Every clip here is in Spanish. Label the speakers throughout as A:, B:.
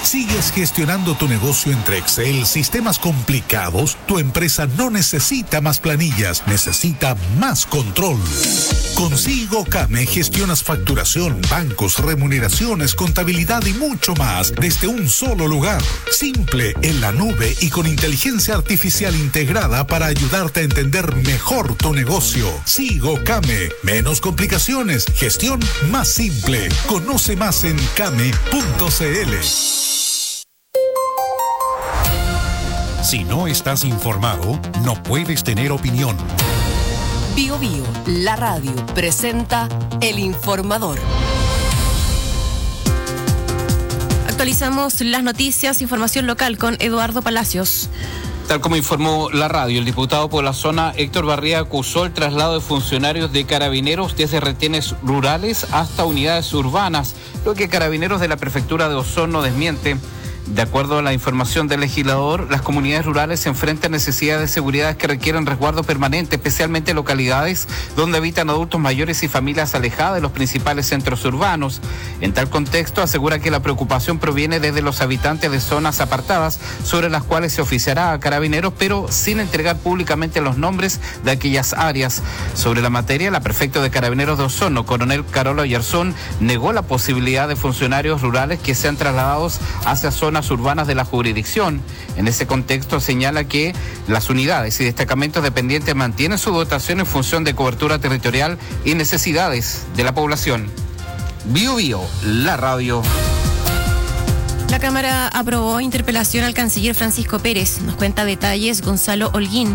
A: ¿Sigues gestionando tu negocio entre Excel, sistemas complicados? Tu empresa no necesita más planillas, necesita más control. Con SigoCame gestionas facturación, bancos, remuneraciones, contabilidad y mucho más desde un solo lugar. Simple, en la nube y con inteligencia artificial integrada para ayudarte a entender mejor tu negocio. SigoCame. Menos complicaciones, gestión más simple. Conoce más en came.cl.
B: Si no estás informado, no puedes tener opinión.
C: Bio Bio, la radio, presenta El Informador. Actualizamos las noticias, información local con Eduardo Palacios.
D: Tal como informó la radio, el diputado por la zona, Héctor Barría, acusó el traslado de funcionarios de Carabineros desde retenes rurales hasta unidades urbanas, lo que Carabineros de la Prefectura de Osorno desmiente. De acuerdo a la información del legislador, las comunidades rurales se enfrentan a necesidades de seguridad que requieren resguardo permanente, especialmente localidades donde habitan adultos mayores y familias alejadas de los principales centros urbanos. En tal contexto, asegura que la preocupación proviene desde los habitantes de zonas apartadas sobre las cuales se oficiará a Carabineros, pero sin entregar públicamente los nombres de aquellas áreas. Sobre la materia, la prefecta de Carabineros de Osorno, coronel Carola Oyarzún, negó la posibilidad de funcionarios rurales que sean trasladados hacia zonas urbanas de la jurisdicción. En ese contexto señala que las unidades y destacamentos dependientes mantienen su dotación en función de cobertura territorial y necesidades de la población. Bio Bio, la radio.
C: La Cámara aprobó interpelación al canciller Francisco Pérez. Nos cuenta detalles Gonzalo Holguín.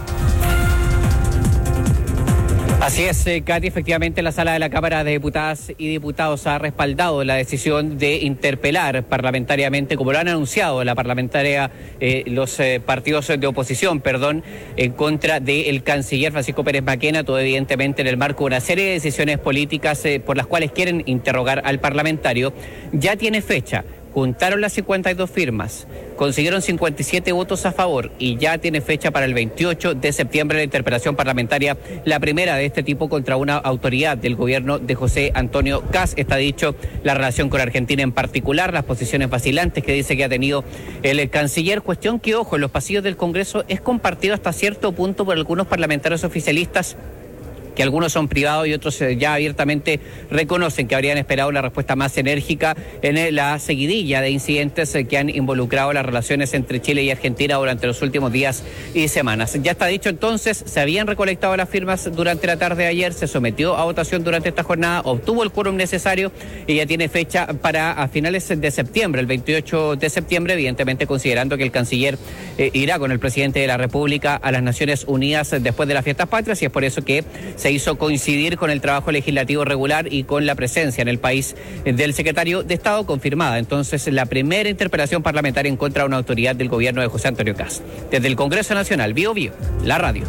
E: Así es, Katy, efectivamente la Sala de la Cámara de Diputadas y Diputados ha respaldado la decisión de interpelar parlamentariamente, como lo han anunciado la parlamentaria, los partidos de oposición, en contra del canciller Francisco Pérez Maquena, todo evidentemente en el marco de una serie de decisiones políticas por las cuales quieren interrogar al parlamentario. Ya tiene fecha. Juntaron las 52 firmas, consiguieron 57 votos a favor y ya tiene fecha para el 28 de septiembre la interpelación parlamentaria, la primera de este tipo contra una autoridad del gobierno de José Antonio Kast. Está dicho la relación con Argentina en particular, las posiciones vacilantes que dice que ha tenido el canciller, cuestión que, ojo, en los pasillos del Congreso es compartido hasta cierto punto por algunos parlamentarios oficialistas, que algunos son privados y otros ya abiertamente reconocen que habrían esperado una respuesta más enérgica en la seguidilla de incidentes que han involucrado las relaciones entre Chile y Argentina durante los últimos días y semanas. Ya está dicho entonces, se habían recolectado las firmas durante la tarde de ayer, se sometió a votación durante esta jornada, obtuvo el quórum necesario y ya tiene fecha para a finales de septiembre, el 28 de septiembre, evidentemente considerando que el canciller irá con el presidente de la República a las Naciones Unidas después de las fiestas patrias, y es por eso que se hizo coincidir con el trabajo legislativo regular y con la presencia en el país del secretario de Estado confirmada. Entonces, la primera interpelación parlamentaria en contra de una autoridad del gobierno de José Antonio Kast. Desde el Congreso Nacional, Bio Bio, la radio.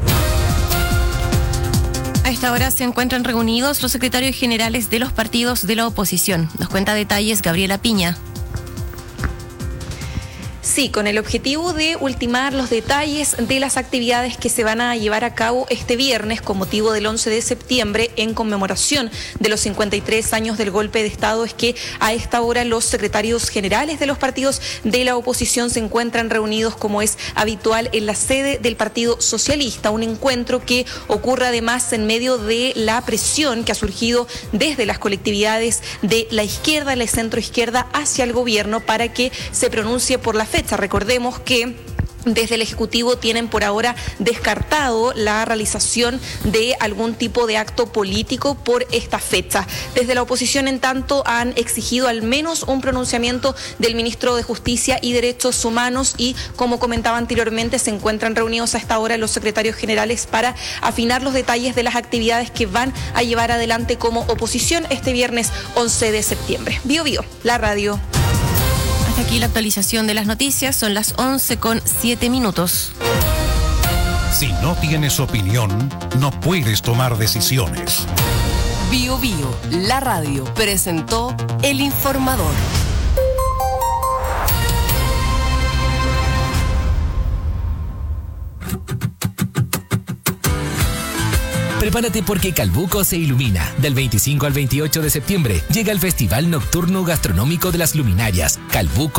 C: A esta hora se encuentran reunidos los secretarios generales de los partidos de la oposición. Nos cuenta detalles Gabriela Piña.
F: Sí, con el objetivo de ultimar los detalles de las actividades que se van a llevar a cabo este viernes con motivo del 11 de septiembre en conmemoración de los 53 años del golpe de Estado, es que a esta hora los secretarios generales de los partidos de la oposición se encuentran reunidos como es habitual en la sede del Partido Socialista, un encuentro que ocurre además en medio de la presión que ha surgido desde las colectividades de la izquierda, la centroizquierda, hacia el gobierno para que se pronuncie por la fecha. Recordemos que desde el Ejecutivo tienen por ahora descartado la realización de algún tipo de acto político por esta fecha. Desde la oposición, en tanto, han exigido al menos un pronunciamiento del ministro de Justicia y Derechos Humanos y, como comentaba anteriormente, se encuentran reunidos a esta hora los secretarios generales para afinar los detalles de las actividades que van a llevar adelante como oposición este viernes 11 de septiembre. Bio Bio, la radio.
C: Hasta aquí la actualización de las noticias, son las 11:07.
B: Si no tienes opinión, no puedes tomar decisiones.
C: Bio Bio, la radio, presentó El Informador.
G: Prepárate porque Calbuco se ilumina. Del 25 al 28 de septiembre llega el Festival Nocturno Gastronómico de las Luminarias. Calbuco